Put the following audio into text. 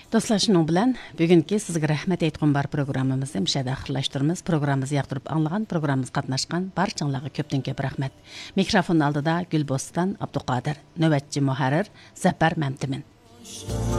Dostlar, şunun bilan bugungi sizga rahmat aytqum bar programmamizni müşada axırlaşdırmız. Programmamizni yaqtırıp anlagan, programmamız qatnaşqan barchalarga köpdən köp rahmat. Mikrofon aldida Gülbostan Abduqadir, növbətçi muharrir Zafar Məmtimin.